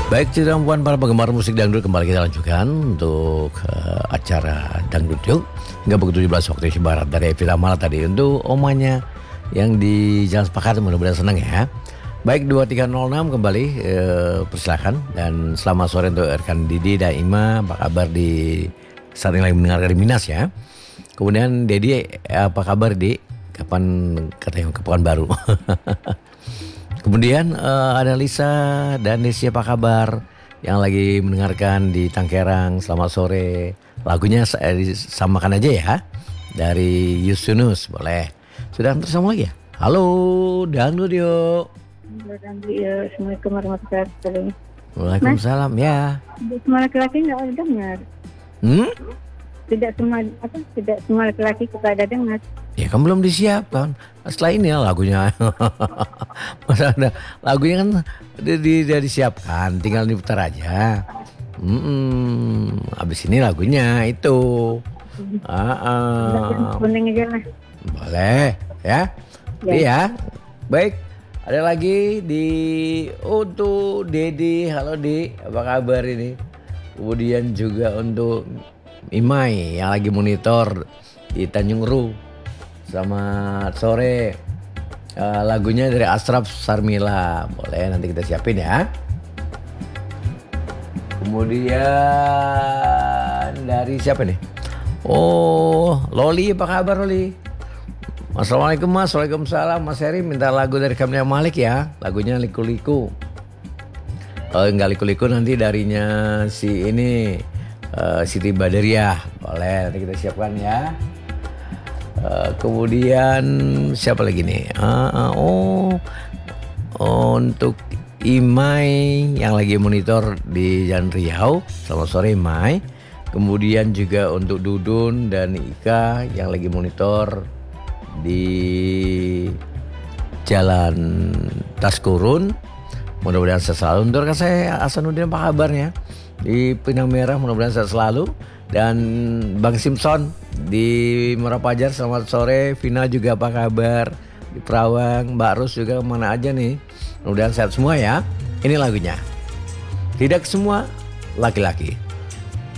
Baik, puan para penggemar musik dangdut, kembali kita lanjutkan untuk acara Dangdut Yuk hingga pukul 17 waktu Indonesia Barat dari Evita Mala tadi untuk omanya yang di Jalan Sepakat, mudah-mudahan senang ya. Baik, 2306 kembali persilakan, dan selamat sore untuk rekan Didi dan Ima, apa kabar di saat ini lagi mendengarkan di Minas ya. Kemudian Dedi, apa kabar Di? Kapan katanya ke Pekanbaru? Kemudian ada Lisa dan Desi, apa kabar yang lagi mendengarkan di Tangkerang, selamat sore. Lagunya samakan aja ya, dari Yusunus, boleh. Sudah tersambung lagi ya? Halo Dangdut Yuk. Assalamualaikum warahmatullahi wabarakatuh. Waalaikumsalam ya. Semua laki-laki nggak ada dengar. Tidak semua laki-laki juga ada dengar. Ya kan belum disiapkan. Setelah ini lagunya. Masa ada lagunya kan udah disiapkan, tinggal diputar aja. Abis ini lagunya itu. Kuning aja lah. Boleh ya. Iya. Baik. Ada lagi untuk Dedi. Halo Di, apa kabar ini? Kemudian juga untuk Imai yang lagi monitor di Tanjung Ru. Selamat sore. Lagunya dari Ashraf Sarmila, boleh nanti kita siapin ya. Kemudian dari siapa nih? Oh, Loli, apa kabar Loli? Assalamualaikum Mas. Waalaikumsalam. Mas Heri minta lagu dari Kamil Malik ya. Lagunya Liku-Liku. Kalau enggak Liku-Liku nanti darinya si ini Siti Badriah. Boleh nanti kita siapkan ya. Kemudian siapa lagi nih? Untuk Imai yang lagi monitor di Jalan Riau. Selamat sore Imai. Kemudian juga untuk Dudun dan Ika yang lagi monitor di Jalan Taskurun. Mudah-mudahan sehat selalu. Untuk rekan saya Hasanuddin, apa kabarnya? Di Pinang Merah, mudah-mudahan sehat selalu. Dan Bang Simpson di Merapajar, selamat sore. Vina juga apa kabar? Di Perawang, Mbak Rus juga mana aja nih? Mudah-mudahan sehat semua ya. Ini lagunya. Tidak semua laki-laki.